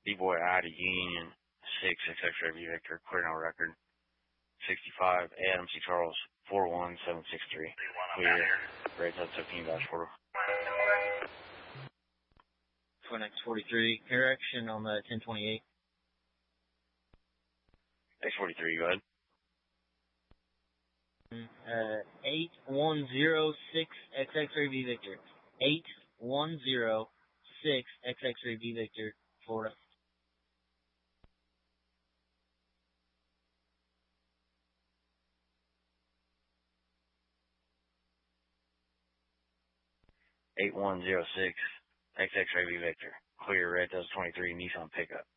D-Boy ID Union 6 X-Ray V Victor, clear no record. 65 Adam C. Charles 41763. Clear. Red Dot 15 dashboard. Twin X43, correction on the 1028. X43, go ahead. 8106 XX-Ray V Victor. 8106 XX-Ray V Victor, Florida. $8106 XX-Ray V Victor. Clear. Red Dot 23 Nissan pickup.